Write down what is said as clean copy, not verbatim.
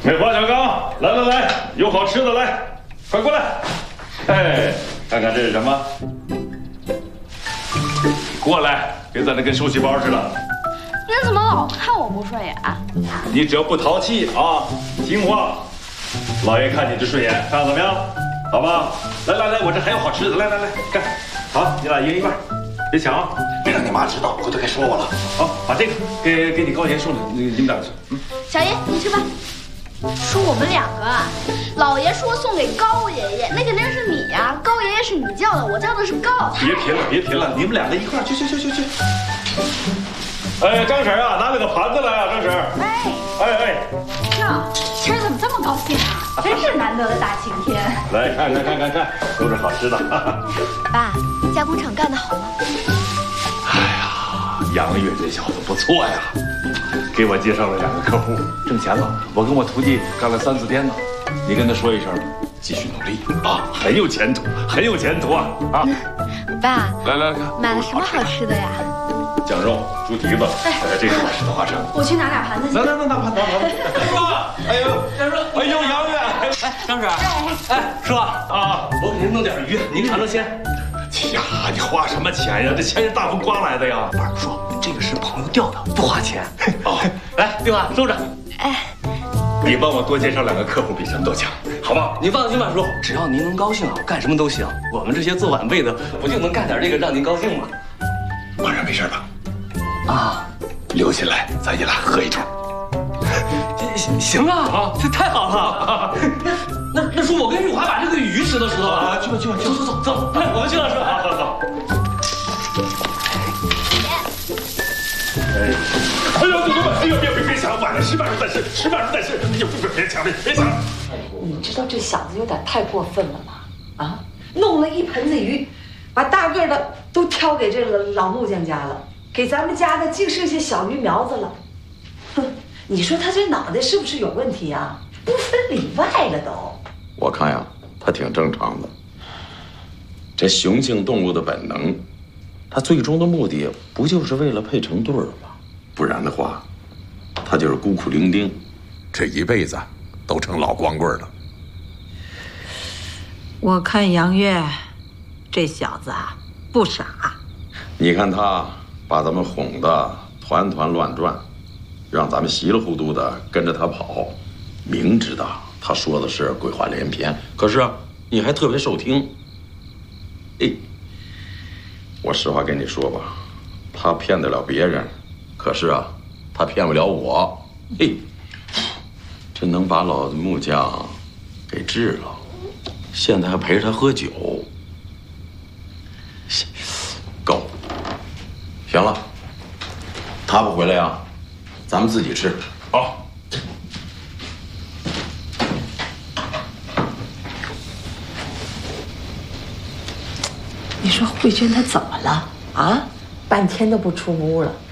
美华、小刚，来，有好吃的来，快过来！哎，看看这是什么？过来，别在那跟收细包似的。 您怎么老看我不顺眼？ 你只要不淘气啊，听话，老爷看你就顺眼，看怎么样？好吧？来，我这还有好吃的，来，干！好，你俩一人一半，别抢啊！别让你妈知道，回头该说我了。好，把这个给你高爷送了，你们俩吃。 小爷，你吃吧。说我们两个啊，老爷说送给高爷爷，那肯定是你呀。高爷爷是你叫的，我叫的是高。 别贫了，你们两个一块儿去。哎，张婶啊，拿那个盘子来啊，张婶。哎， 哟，今儿怎么这么高兴啊？真是难得的大晴天。 来看，都是好吃的。 爸，加工厂干得好吗？ 哎呀，杨月这小子不错呀，给我介绍了2个客户，挣钱了。我跟我徒弟干了3、4天呢，你跟他说一声，继续努力啊，很有前途啊！ 爸， 来看， 买了什么好吃的呀？ 酱肉、猪蹄子，这是我吃的花生。 我去拿点盘子去。 拿盘。哎呦，杨月， 张婶，叔啊，我给您弄点鱼，您尝尝鲜。 呀，你花什么钱呀？这钱是大风刮来的呀！ 不是叔，这个是朋友钓的，不花钱。哦，来，丽华收着。 你帮我多介绍2个客户，比什么都强，好不好？ 您放心吧，叔，只要您能高兴，干什么都行。我们这些做晚辈的，不就能干点这个让您高兴吗？ 晚上没事吧？ 啊， 留下来，咱爷俩喝一盅。 行啊，这太好了。那叔，我跟玉华把这个鱼拾掇吧。 去吧， 走，我们去了，叔。 好。哎呦，哎呦，别抢，晚了10分钟再吃，哎呦，别抢。 你知道这小子有点太过分了吗？啊，弄了一盆子鱼，把大个的都挑给这个老木匠家了，给咱们家的净剩下小鱼苗子了。哼，你说他这脑袋是不是有问题啊？不分里外了都。 我看呀，他挺正常的。这雄性动物的本能，它最终的目的不就是为了配成对儿吗？不然的话，他就是孤苦伶仃，这一辈子都成老光棍了。 我看杨月这小子啊不傻， 你看他把咱们哄得团团乱转，让咱们稀里糊涂的跟着他跑，明知道他说的是鬼话连篇，可是啊，你还特别受听。我实话跟你说吧，他骗得了别人，可是啊，他骗不了我。这能把老木匠给治了，现在还陪着他喝酒，够。行了，他不回来呀，咱们自己吃。 好。 你说慧娟她怎么了啊？半天都不出屋了。